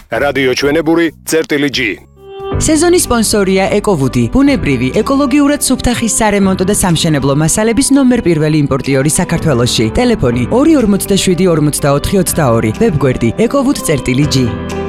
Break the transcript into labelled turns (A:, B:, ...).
A: რადიო ჩვენებური წერტილი G.
B: სეზონის სპონსორია ეკოვუდი, ბუნებრივი, ეკოლოგიურად სუფთახის სარემონტო და სამშენებლო მასალების ნომერ პირველი იმპორტიორი საქართველოში. ტელეფონი 247 44 22, ვებგვერდი ekovud.g.